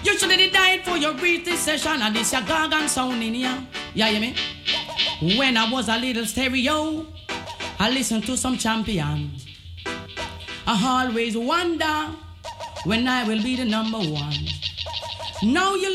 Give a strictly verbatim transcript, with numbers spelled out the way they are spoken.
You should have died for your reach this session and this your gargan sound in here. Yeah, you me? When I was a little stereo, I listened to some champion. I always wonder when I will be the number one. Now you